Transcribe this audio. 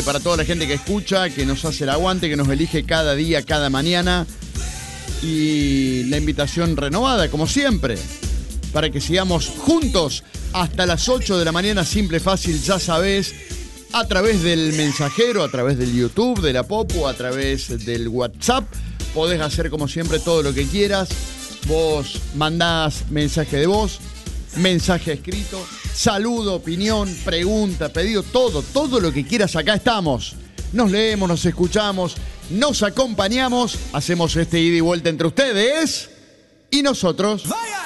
Para toda la gente que escucha, que nos hace el aguante, que nos elige cada día, cada mañana. Y la invitación renovada, como siempre, para que sigamos juntos hasta las 8 de la mañana, simple, fácil, ya sabés, a través del mensajero, a través del YouTube, de la Popu, a través del WhatsApp. Podés hacer, como siempre, todo lo que quieras. Vos mandás mensaje de voz, mensaje escrito, saludo, opinión, pregunta, pedido, todo lo que quieras, acá estamos. Nos leemos, nos escuchamos, nos acompañamos, hacemos este ida y vuelta entre ustedes y nosotros. ¡Vaya!